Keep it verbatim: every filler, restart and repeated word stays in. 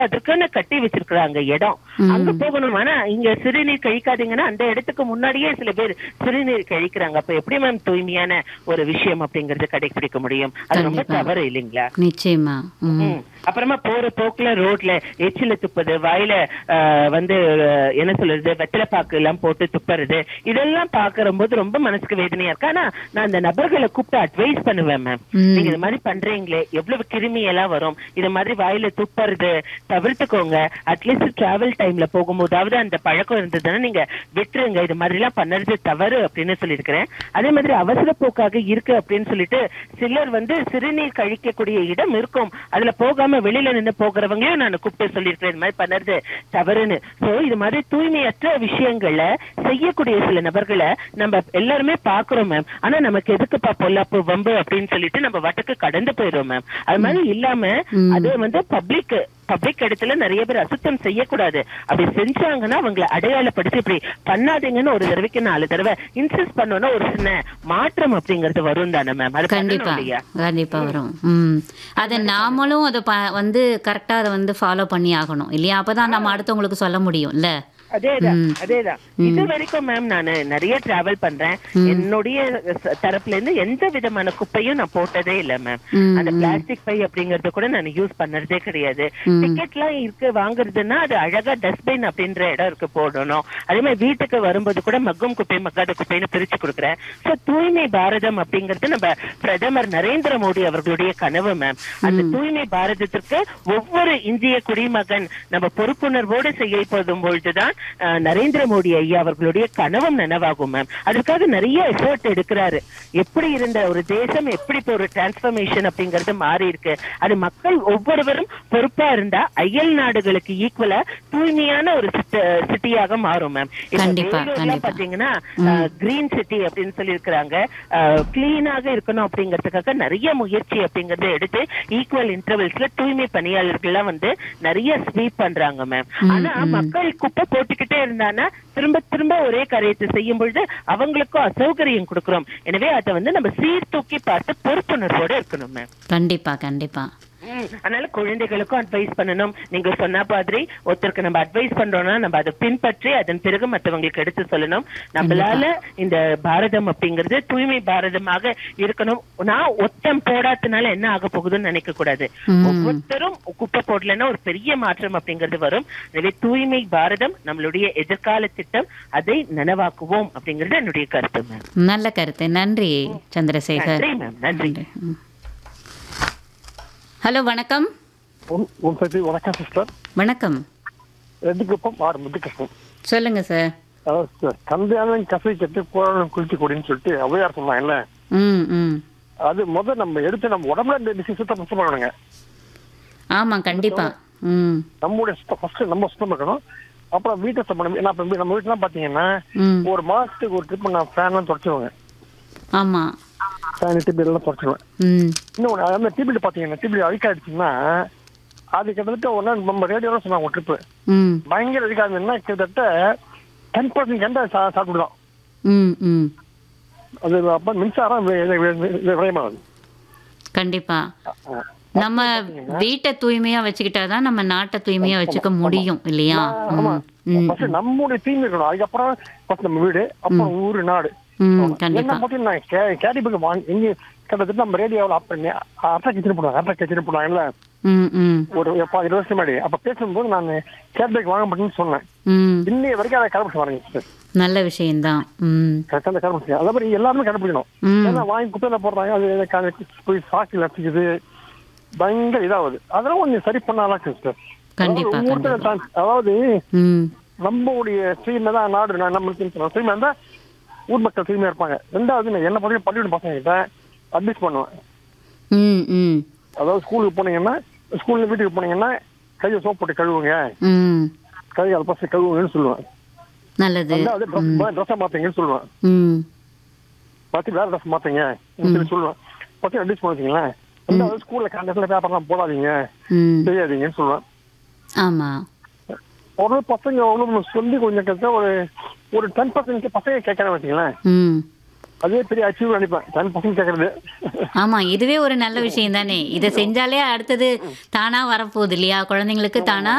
அதுக்குன்னு கட்டி வச்சிருக்காங்க இடம். அங்க ம். போகணும். ஆனா இங்க சிறுநீர் கழிக்காதீங்கன்னா அந்த இடத்துக்கு முன்னாடியே சில பேர் சிறுநீர் கழிக்கிறாங்க. அப்ப எப்படி மேம் தூய்மையான ஒரு விஷயம் அப்படிங்கறது கடைபிடிக்க முடியும்? அது ரொம்ப கண்டிப்பா. தவறு இல்லைங்களா? நிச்சயமா. ம். ம். அப்புறமா போற போக்குல ரோட்ல எச்சில துப்புது, வாயில ஆஹ், வந்து அஹ், என்ன சொல்றது, வெத்தலை பாக்கு எல்லாம் போட்டு துப்புறது, இதெல்லாம் பாக்குறபோது ரொம்ப மனசுக்கு வேதனையா இருக்கு. ஆனா நான் அந்த நபர்களை கூப்பிட்டு அட்வைஸ் பண்ணுவேன் மேம். நீங்க ம். இது மாதிரி பண்றீங்களே, எவ்வளவு கிருமி எல்லாம் வரும், இது மாதிரி வாயில துப்புறது தவிர்த்துக்கோங்க. அட்லீஸ்ட் டிராவல் டைம்ல போகும்போதாவது அந்த பழக்கம் இருந்ததுன்னா நீங்க விட்டுருங்க. இது மாதிரி எல்லாம் பண்ணறது தவறு அப்படின்னு சொல்லியிருக்கிறேன். அதே மாதிரி அவசர போக்காக இருக்கு அப்படின்னு சொல்லிட்டு சிலர் வந்து சிறுநீர் கழிக்கக்கூடிய இடம் இருக்கும், அதுல போகாம வெளியில நின்று போகிறவங்களையும் நான் கூப்பிட்டு சொல்லியிருக்கிறேன் இது மாதிரி பண்ணறது தவறுன்னு. சோ இது மாதிரி தூய்மையற்ற விஷயங்களை செய்யக்கூடிய சில நபர்களை நம்ம எல்லாருமே பாக்குறோம் மேம். ஆனா நமக்கு எதுக்குப்பா பொல்லாப்பு வம்பு அப்படின்னு சொல்லிட்டு நம்ம வட்டக்கு கடந்து போயிடும் மேம். அது மாதிரி இல்லாம ம். அது வந்து பப்ளிக் பப்ளிக் இடத்துல நிறைய பேர் அசுத்தம் செய்யக்கூடாது. அப்படி செஞ்சாங்கன்னா அவங்களை அடையாளப்படுத்தி இப்படி பண்ணாதீங்கன்னு ஒரு தடவைக்கு நாலு தடவை இன்சிஸ்ட் பண்ணோம்னா ஒரு சின்ன மாற்றம் அப்படிங்கறது வரும் தானே மேம்? அது பண்ணணும் கண்டிப்பா. இல்லையா? கண்டிப்பா வரும். ம். அத நாமளும் அத ப வந்து கரெக்ட்டா அத வந்து ஃபாலோ பண்ணி ஆகணும். இல்லையா? அப்பதான் நம்ம அடுத்தவங்களுக்கு சொல்ல முடியும்ல. அதேதான் ம். அதேதான். இது ம். வரைக்கும் மேம் நானு நிறைய டிராவல் பண்றேன். ம். என்னுடைய ச- தரப்புல இருந்து எந்த விதமான குப்பையும் நான் போட்டதே இல்ல மேம். ம். அந்த ம். பிளாஸ்டிக் பை அப்படிங்கறது கூட நான் யூஸ் பண்ணறதே கிடையாது. ம். டிக்கெட் எல்லாம் இருக்கு வாங்குறதுன்னா அது அழகா டஸ்ட்பின் அப்படின்ற இடம் இருக்கு போடணும். அதே மாதிரி வீட்டுக்கு வரும்போது கூட மக்கும் குப்பை மக்காத குப்பைன்னு பிரிச்சு கொடுக்குறேன். சோ தூய்மை பாரதம் அப்படிங்கிறது நம்ம பிரதமர் நரேந்திர மோடி அவர்களுடைய கனவு மேம். அந்த ம். தூய்மை பாரதத்திற்கு ஒவ்வொரு இந்திய குடிமகன் நம்ம பொறுப்புணர்வோடு செயல்படும் பொழுதுதான் அஹ், நரேந்திர மோடி ஐயா அவர்களுடைய கனவும் நனவாகும் மேம். அதுக்காக நிறைய எஃபர்ட் எடுக்கிறாரு. எப்படி இருந்த ஒரு தேசம் எப்படி இப்போ ஒரு டிரான்ஸ்பர்மேஷன் அப்படிங்கறது மாறி இருக்கு. அது மக்கள் ஒவ்வொருவரும் பொறுப்பா இருந்தா அயல் நாடுகளுக்கு ஈக்குவலா தூய்மையான ஒரு சிட்டியாக மாறும் மேம். இப்ப கண்டிப்பா, வேலூர்லாம் கண்டிப்பா. பாத்தீங்கன்னா ம். கிரீன் சிட்டி அப்படின்னு சொல்லி இருக்கிறாங்க. கிளீனாக இருக்கணும் அப்படிங்கறதுக்காக நிறைய முயற்சி அப்படிங்கறத எடுத்து ஈக்குவல் இன்டர்வல்ஸ்ல தூய்மை பணியாளர்கள் எல்லாம் வந்து நிறைய ஸ்வீப் பண்றாங்க மேம். ம். ஆனா ம். மக்கள் குப்பை போட்டுக்கிட்டே இருந்தானா திரும்ப திரும்ப ஒரே காரியத்தை செய்யும் பொழுது அவங்களுக்கும் அசௌகரியம் கொடுக்கிறோம். எனவே அதை வந்து நம்ம சீர்தூக்கி பார்த்து பொறுப்புணர்வோட இருக்கணும் மேம். கண்டிப்பா, கண்டிப்பா. ம், அதனால குழந்தைகளுக்கும் அட்வைஸ் பண்ணணும். நீங்க சொன்ன மாதிரி ஒருத்தருக்கு நம்ம அட்வைஸ் பண்றோம்னா நம்ம அதை பின்பற்றி அதன் பிறகு மற்றவங்களுக்கு எடுத்து சொல்லணும். நம்மளால இந்த பாரதம் அப்படிங்கிறது தூய்மை பாரதமாக இருக்கணும். நான் ஒத்தம் போடாதனால என்ன ஆக போகுதுன்னு நினைக்க கூடாது. ம். ஒவ்வொருத்தரும் குப்பை போடலன்னா ஒரு பெரிய மாற்றம் அப்படிங்கிறது வரும். எனவே தூய்மை பாரதம் நம்மளுடைய எதிர்கால திட்டம், அதை நனவாக்குவோம் அப்படிங்கிறது என்னுடைய கருத்து மேம். நல்ல கருத்து. நன்றி சந்திரசேகர். நன்றி மேம். நன்றி. நன்றி. ம். ஹலோ வணக்கம். உன் உன் சரி வணக்கம் சிஸ்டர். வணக்கம். ரெண்டுக்குப்பம் ஆறு முத்துகிருஷ்ணன். சொல்லுங்க சார். அதாவது சார், கந்தையானம் கசை கட்டு கோழம் குளிச்சு கொடின்னு சொல்லிட்டு ஔவையார் சொன்னாங்கல்ல, ம். ம். அது முதல் நம்ம எடுத்து நம்ம உடம்புல இந்த டிசீஸ் சுத்தம் சுத்தம் பண்ணணுங்க. ஆமா கண்டிப்பா. ம். நம்மளுடைய சுத்தம் ஃபர்ஸ்ட் நம்ம சுத்தம் பண்ணணும். அப்புறம் வீட்டை சுத்தம் பண்ணணும். ஏன்னா இப்ப நம்ம வீட்டுலாம் பாத்தீங்கன்னா ம். ஒரு மாசத்துக்கு ஒரு ட்ரிப் நான் ஃபேன்லாம் தொடச்சிடுவேங்க. ஆமா. ஃபேன் டிபி எல்லாம் தொடச்சிடுவேன். ம். இன்னொன்று அந்த டிபிடி பாத்தீங்கன்னா டிபிடி அழுக்காயிடுச்சுன்னா அது கிட்டத்தட்ட ஒரு நாள் நம்ம ரேடியோலாம் சொன்னாங்க ஒரு ட்ரிப்பு ம். பயங்கர அழுக்காதுன்னா கிட்டத்தட்ட டென் பர்சன்ட் கண்டா சாப்பிடுதான். ம். ம். அது அப்ப மின்சாரம் வி- வி- வி- வி- விரயமாகுது. கண்டிப்பா. அஹ் நம்ம வீட்டை தூய்மையா வச்சுக்கிட்டாதான் நம்ம நாட்டை தூய்மையா வச்சுக்க முடியும் இல்லையா? ஆமா. ம். ம். ஃபர்ஸ்ட் நம்மளுடைய தீமை இருக்கணும். அதுக்கப்புறம் ஃபர்ஸ்ட் நம்ம வீடு, அப்புறம் ஊரு, நாடு. ம். என்ன கண்டிப்பா. பத்தி நான் கே- கேரி பேக் வாங்கி எங்க கிட்டத்தட்ட நம்ம ரேடியோவில் ஆப் பண்ணி அட்டை கச்சிட்டு போடுவாங்க. அட்டை கச்சிட்டு போடுவாங்கல்ல ம். ம். ஒரு எப்ப இருபது வருஷம் முன்னாடி. அப்ப பேசும்போது நான் கேரி பேக் வாங்க மாட்டேன்னு சொன்னேன். ம். இன்னைய வரைக்கும் அதை கடைபிடிச்சு வரேங்க. நல்ல விஷயம்தான். ம். கரெக்டாக அந்த கடைபிடிச்சு அதே மாதிரி எல்லாருமே கடைபிடிக்கணும். ம். ஏன்னா வாங்கி குப்பையில போடுறாங்க, அது க- போய் சாக்கில் அடிச்சுக்குது, பயங்கர இதாகுது. அதெல்லாம் கொஞ்சம் சரி பண்ணலாம் சிஸ்டர். கண்டிப்பா, கண்டிப்பா. அதாவது ம். நம்மளுடைய தூய்மை தான் நாடு. நான் நம்ம தூய்மை இருந்தா ஊர் மக்கள் தூய்மையா இருப்பாங்க. ரெண்டாவது நான் என்ன பண்ணி பள்ளிக்கூட பசங்க கிட்ட அட்வைஸ் பண்ணுவேன். ம். ம். அதாவது ஸ்கூலுக்கு போனீங்கன்னா, ஸ்கூல்ல வீட்டுக்கு போனீங்கன்னா கையை சோப் போட்டு கழுவுங்க, ம். கை அதை பசங்க கழுவுங்கன்னு சொல்லுவேன். நல்லது. ரெண்டாவது ட்ரெஸ்ஸை மாத்தீங்கன்னு சொல்லுவேன். ம். பார்த்து வேற ட்ரெஸ் மாத்தீங்க சொல்லி சொல்லுவேன். பத்தி அட்வைஸ் பண்ணுவீங்களேன். ரெண்டாவது ஸ்கூல்ல கண்டத்துல பேப்பர்லாம் போடாதீங்க, ம். செய்யாதீங்கன்னு சொல்லுவேன். ஆமா. ஒரு பசங்க ஒன்று சொல்லி கொஞ்சம் கேட்டா ஒரு ஒரு டென் பர்சன்ட் பசங்க கேட்கறேன் வச்சுங்களேன். ம். அதே பெரிய அச்சீவ் நினைப்பேன் தன் பசங்க கேட்கறது. ஆமா, இதுவே ஒரு நல்ல விஷயம் தானே. இதை செஞ்சாலே அடுத்தது தானா வரப்போகுது இல்லையா? குழந்தைங்களுக்கு தானா